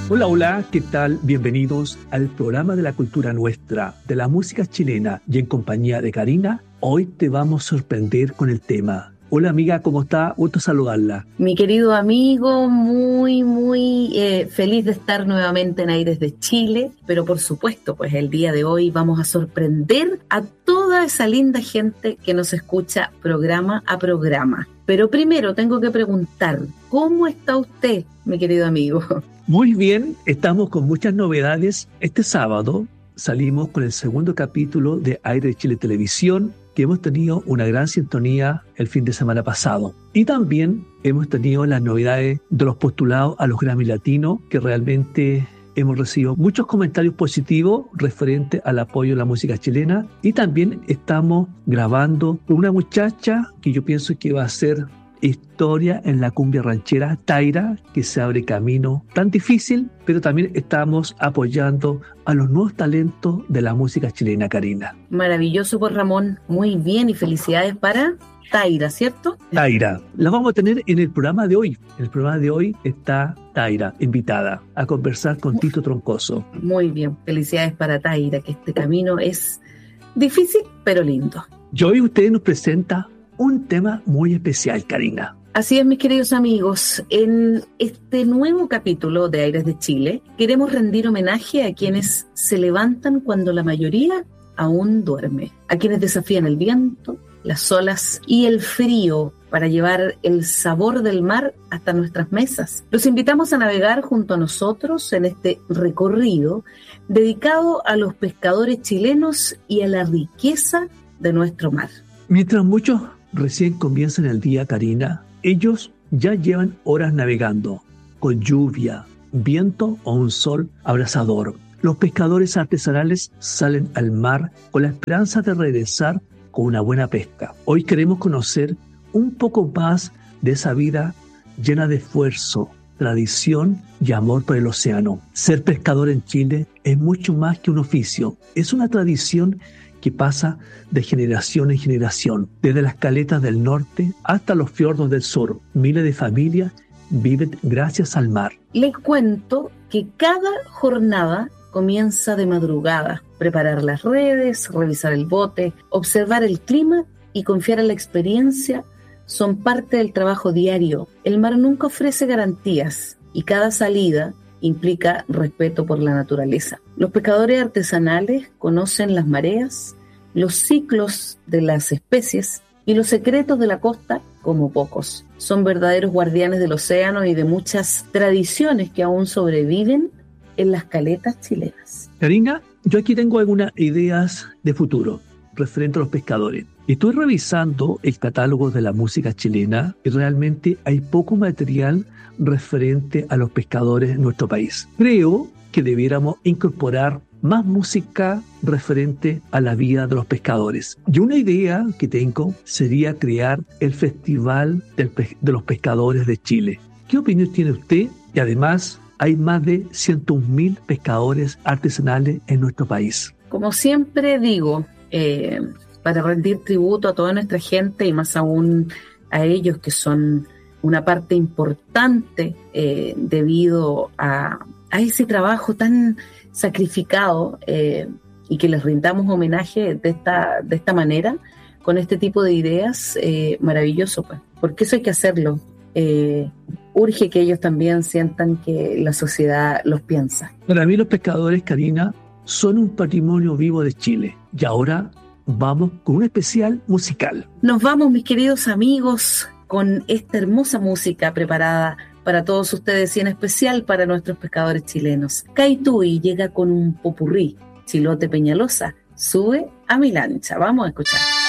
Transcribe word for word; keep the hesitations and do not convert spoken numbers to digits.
Hola, hola, ¿qué tal? Bienvenidos al programa de la cultura nuestra, de la música chilena, y en compañía de Karina, hoy te vamos a sorprender con el tema. Hola amiga, ¿cómo está? Gusto saludarla. Mi querido amigo, muy, muy eh, feliz de estar nuevamente en Aires de Chile, pero por supuesto, pues el día de hoy vamos a sorprender a toda esa linda gente que nos escucha programa a programa. Pero primero tengo que preguntar, ¿cómo está usted, mi querido amigo? Muy bien, estamos con muchas novedades. Este sábado salimos con el segundo capítulo de Aires de Chile Televisión, que hemos tenido una gran sintonía el fin de semana pasado. Y también hemos tenido las novedades de los postulados a los Grammy Latinos, que realmente hemos recibido muchos comentarios positivos referentes al apoyo a la música chilena. Y también estamos grabando con una muchacha que yo pienso que va a ser historia en la cumbia ranchera, Taira, que se abre camino tan difícil, pero también estamos apoyando a los nuevos talentos de la música chilena, Karina. Maravilloso por Ramón, muy bien, y felicidades para Taira, ¿cierto? Taira, la vamos a tener en el programa de hoy. En el programa de hoy está Taira, invitada a conversar con Tito Troncoso. Muy bien, felicidades para Taira, que este camino es difícil, pero lindo. Y hoy usted nos presenta un tema muy especial, Karina. Así es, mis queridos amigos. En este nuevo capítulo de Aires de Chile, queremos rendir homenaje a quienes se levantan cuando la mayoría aún duerme, a quienes desafían el viento, las olas y el frío para llevar el sabor del mar hasta nuestras mesas. Los invitamos a navegar junto a nosotros en este recorrido dedicado a los pescadores chilenos y a la riqueza de nuestro mar. Mientras muchos recién comienzan el día, Karina, ellos ya llevan horas navegando, con lluvia, viento o un sol abrasador. Los pescadores artesanales salen al mar con la esperanza de regresar con una buena pesca. Hoy queremos conocer un poco más de esa vida llena de esfuerzo, tradición y amor por el océano. Ser pescador en Chile es mucho más que un oficio, es una tradición que pasa de generación en generación, desde las caletas del norte hasta los fiordos del sur. Miles de familias viven gracias al mar. Les cuento que cada jornada comienza de madrugada. Preparar las redes, revisar el bote, observar el clima y confiar en la experiencia son parte del trabajo diario. El mar nunca ofrece garantías y cada salida implica respeto por la naturaleza. Los pescadores artesanales conocen las mareas, los ciclos de las especies y los secretos de la costa como pocos. Son verdaderos guardianes del océano y de muchas tradiciones que aún sobreviven en las caletas chilenas. Karina, yo aquí tengo algunas ideas de futuro referente a los pescadores. Estoy revisando el catálogo de la música chilena y realmente hay poco material referente a los pescadores en nuestro país. Creo que debiéramos incorporar más música referente a la vida de los pescadores. Y una idea que tengo sería crear el Festival del Pe- de los Pescadores de Chile. ¿Qué opinión tiene usted? Y además, hay más de ciento un mil pescadores artesanales en nuestro país. Como siempre digo, eh, para rendir tributo a toda nuestra gente y más aún a ellos que son una parte importante eh, debido a, a ese trabajo tan sacrificado eh, y que les rindamos homenaje de esta, de esta manera, con este tipo de ideas, eh, maravilloso, pues, porque eso hay que hacerlo. Eh, urge que ellos también sientan que la sociedad los piensa. Para mí los pescadores, Karina, son un patrimonio vivo de Chile. Y ahora vamos con un especial musical. Nos vamos, mis queridos amigos, con esta hermosa música preparada para todos ustedes y en especial para nuestros pescadores chilenos. Caitui llega con un popurrí. Chilote Peñalosa sube a mi lancha. Vamos a escuchar.